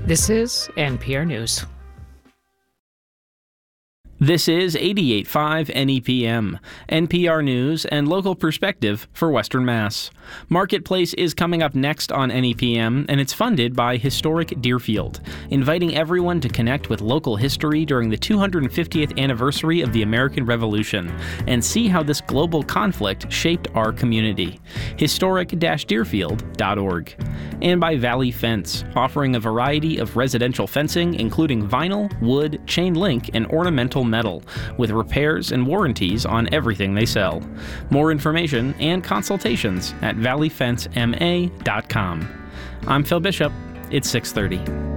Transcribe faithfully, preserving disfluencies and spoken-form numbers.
This is N P R News. This is eighty-eight point five N E P M, N P R News and local perspective for Western Mass. Marketplace is coming up next on N E P M, and it's funded by Historic Deerfield, inviting everyone to connect with local history during the two hundred fiftieth anniversary of the American Revolution and see how this global conflict shaped our community. historic dash deerfield dot org. And by Valley Fence, offering a variety of residential fencing, including vinyl, wood, chain link, and ornamental metal, with repairs and warranties on everything they sell. More information and consultations at valley fence m a dot com. I'm Phil Bishop. It's six thirty.